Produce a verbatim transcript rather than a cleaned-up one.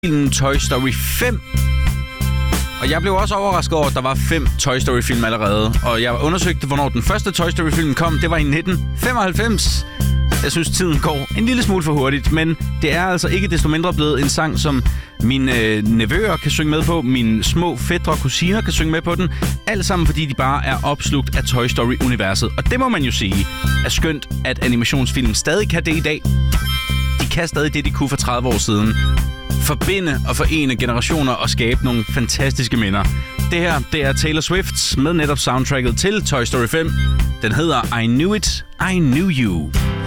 filmen Toy Story fem. Og jeg blev også overrasket over, at der var fem Toy Story-film allerede. Og jeg undersøgte, hvornår den første Toy Story-film kom. Det var i nitten femoghalvfems. Jeg synes, tiden går en lille smule for hurtigt, men det er altså ikke desto mindre blevet en sang, som mine øh, nevøer kan synge med på, mine små fætre og kusiner kan synge med på den. Alt sammen, fordi de bare er opslugt af Toy Story-universet. Og det må man jo sige er skønt, at animationsfilm stadig kan det i dag. De kan stadig det, de kunne for tredive år siden. Forbinde og forene generationer og skabe nogle fantastiske minder. Det her, det er Taylor Swift med netop soundtracket til Toy Story fem. Den hedder I Knew It, I Knew You.